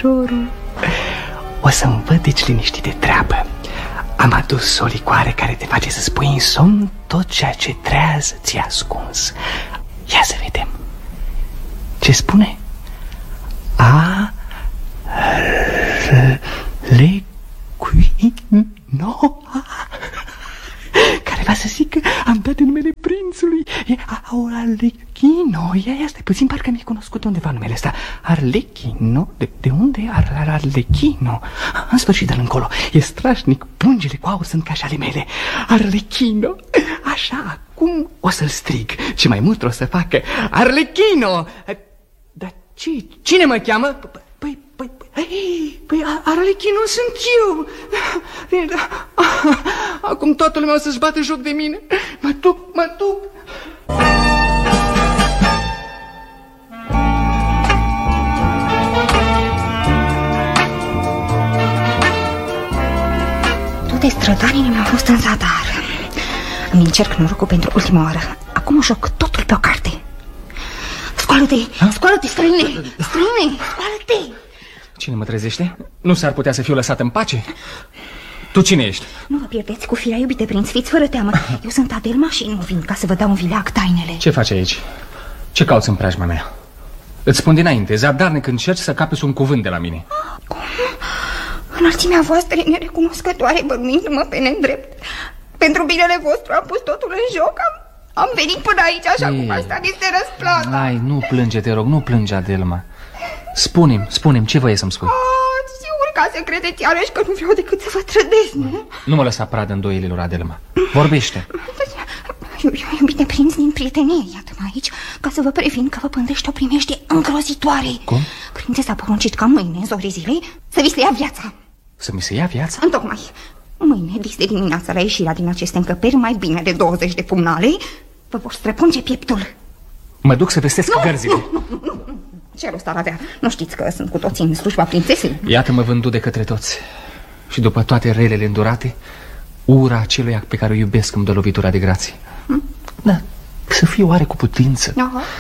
domnișorul. O să-mi văd deci liniștit de treabă. Am adus o licoare care te face să spui în somn tot ceea ce trează ți-a ascuns. Ia să vedem. Ce spune? Care va să zic că am dat în numele prințului. E Arlecchino. Ia, stai puțin, parcă mi-e cunoscut undeva numele ăsta. Arlecchino? De unde e Arlecchino? În sfârșit, dă-l încolo. E strașnic, pungile cu aur sunt ca și ale mele. Arlecchino. Așa, acum o să-l strig. Și mai mult o să facă Arlecchino. Dar cine mă cheamă? Păi, Arlecchino sunt eu. Acum toată lumea o să-și bată joc de mine. Mă duc. Toate strădanile mi-au fost în zadar. Îmi încerc norocul pentru ultima oară. Acum joc totul pe o carte. Scoală-te, străine, scoală-te. Cine mă trezește? Nu s-ar putea să fiu lăsat în pace? Tu cine ești? Nu vă pierdeți cu firea, iubite prinț, fiți fără teamă. Eu sunt Adelma și nu vin ca să vă dau un vileag tainele. Ce faci aici? Ce cauți în preajma mea? Îți spun dinainte, zadarnic încerci să capeți un cuvânt de la mine. Cum? Înălțimea voastră e nerecunoscătoare, bănuindu-mă pe nedrept. Pentru binele vostru am pus totul în joc. Am venit până aici, așa cum asta este răsplata. Hai, nu plânge, te rog, nu plânge, Adelma. Spune-mi, ce voie să-mi spui? Sigur, ca să credeți iarăși că nu vreau decât să vă trădesc, nu? Nu mă lăsa pradă îndoielilor, Adelma. Vorbește. Iubite prinț, din prietenie, iată-mă aici, ca să vă previn că vă pândește o primește îngrozitoare. Cum? Prințesa a poruncit ca mâine, în zorii zilei, să vi se ia viața. Să mi se ia viața? Întocmai. Mâine, dis de dimineața, la ieșirea din aceste încăperi, mai bine de 20 de pumnale, vă vor străpunge pieptul. Mă duc să vestesc gărzile. Nu. Ce rost ar avea? Nu știți că sunt cu toții în slujba prințesei? Iată-mă vândut de către toți. Și după toate relele îndurate, ura aceluia pe care o iubesc îmi dă lovitura de grație. Da, să fie oare cu putință?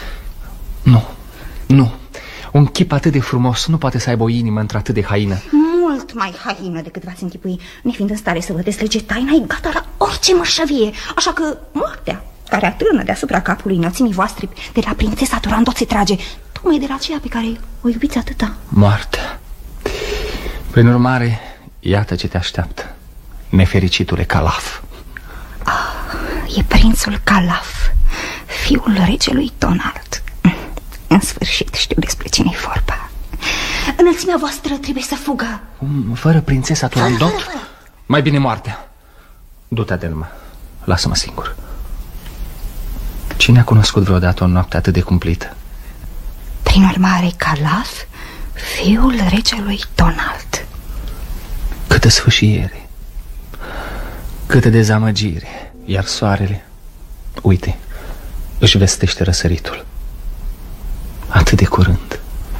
Nu. Un chip atât de frumos nu poate să aibă o inimă într-atât de haină. Mult mai haină decât v-ați închipui. Nefiind în stare să vă deslege taina, e gata la orice mărșăvie. Așa că moartea, care atârnă deasupra capului înălțimii voastre, de la prințesa Turandot se trage, tocmai de la aceea pe care o iubiți atâta. Moartea. Prin urmare, iată ce te așteaptă, nefericitule Calaf. E prințul Calaf, fiul regelui Tonalt. În sfârșit știu despre cine-i vorba. Înălțimea voastră trebuie să fugă. Fără prințesa Turandot? Mai bine moartea. Du-te, Adelma, lasă-mă singur. Cine a cunoscut vreodată o noapte atât de cumplită? Prin urmare, Calaf, fiul regelui Tonalt. Câtă sfâșiere, câtă dezamăgire. Iar soarele, uite, își vestește răsăritul. Atât de curând.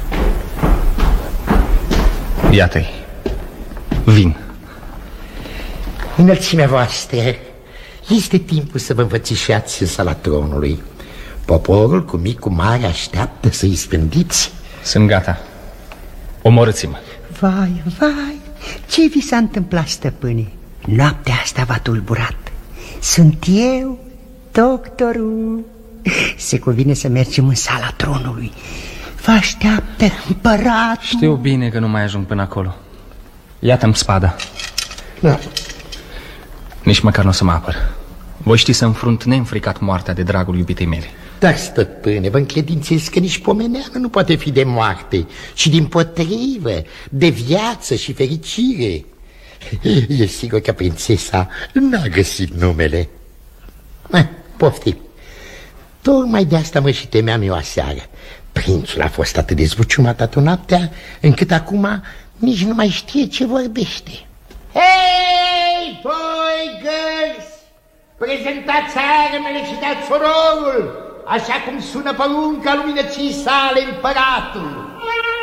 Iată-i. Vin. Înălțimea voastră, este timpul să vă învățișați în sala tronului. Poporul cu mic, cu mare așteaptă să-i spândiți. Sunt gata. Omorâți-mă. Vai, ce vi s-a întâmplat, stăpâne? Noaptea asta v-a tulburat. Sunt eu, doctorul. Se cuvine să mergem în sala tronului. Vă așteaptă împăratul. Știu bine că nu mai ajung până acolo. Iată-mi spada. Da. Nici măcar nu o să mă apăr. Voi ști să înfrunt neînfricat moartea de dragul iubitei mele. Dar, stăpâne, vă încredințez că nici pomeneală nu poate fi de moarte, ci dimpotrivă, de viață și fericire. E sigur că prințesa n-a găsit numele. Poftim. Tocmai de asta mă și temeam eu aseară. Prințul a fost atât de zbuciumat atât noaptea, încât acum nici nu mai știe ce vorbește. Hei, voi gărzi! Prezentați armele și dați ororul, așa cum sună porunca luminății sale împăratul.